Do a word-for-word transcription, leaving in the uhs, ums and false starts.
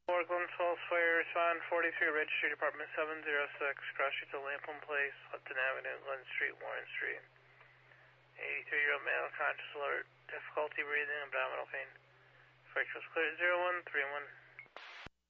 four Glen Falls Fire, respond forty-three Registry Department seven zero six, cross street to Lampum Place, Upton Avenue, Glen Street, Warren Street. eighty-three-year-old male, conscious alert, difficulty breathing, abdominal pain. Fracture was clear at zero one three one.